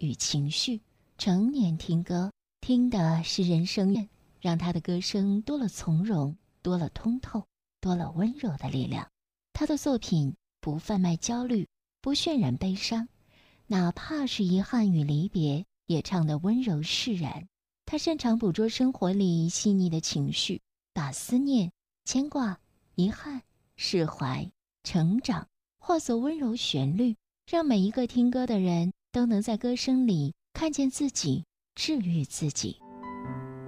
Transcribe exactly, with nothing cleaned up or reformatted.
与情绪。成年听歌，听的是人生，让他的歌声多了从容，多了通透，多了温柔的力量。他的作品不贩卖焦虑，不渲染悲伤，哪怕是遗憾与离别，也唱得温柔释然。他擅长捕捉生活里细腻的情绪，把思念、牵挂、遗憾、释怀、成长化作温柔旋律，让每一个听歌的人都能在歌声里看见自己，治愈自己。